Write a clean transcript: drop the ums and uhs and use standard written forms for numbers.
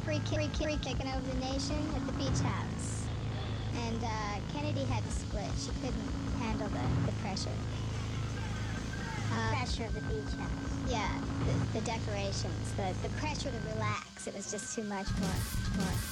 free taking over the nation at the beach house. And Kennedy had to split. She couldn't handle the pressure. Pressure of the beach house. Yeah, the decorations, the pressure to relax. It was just too much for her.